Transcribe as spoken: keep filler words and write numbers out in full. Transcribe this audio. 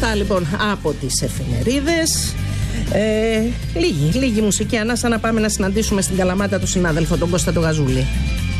Αυτά λοιπόν από τις εφημερίδες. Ε, λίγη, λίγη μουσική ανάσα να πάμε να συναντήσουμε στην Καλαμάτα τον συνάδελφο, τον Κώστα τον Γαζούλη.